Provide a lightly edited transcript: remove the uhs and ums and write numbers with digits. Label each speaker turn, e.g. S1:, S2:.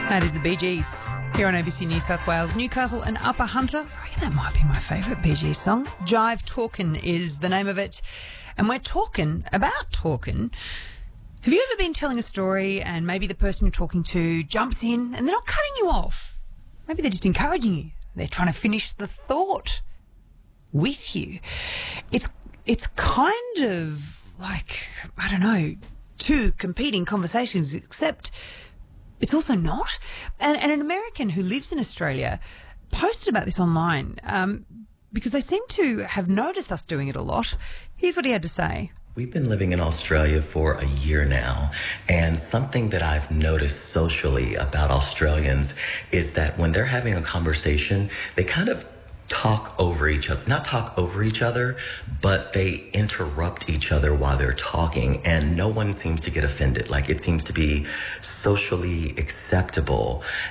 S1: That is the Bee Gees here on ABC New South Wales, Newcastle and Upper Hunter. I reckon that might be my favourite Bee Gees song. Jive Talkin' is the name of it. And we're talking about talking. Have you ever been telling a story and maybe the person you're talking to jumps in and they're not cutting you off? Maybe they're just encouraging you. They're trying to finish the thought with you. It's kind of like, I don't know, two competing conversations, except it's also not. And an American who lives in Australia posted about this online because they seem to have noticed us doing it a lot. Here's what he had to say.
S2: We've been living in Australia for a year now, and something that I've noticed socially about Australians is that when they're having a conversation, they kind of talk over each other. Not talk over each other, but they interrupt each other while they're talking, and no one seems to get offended. Like, it seems to be socially acceptable.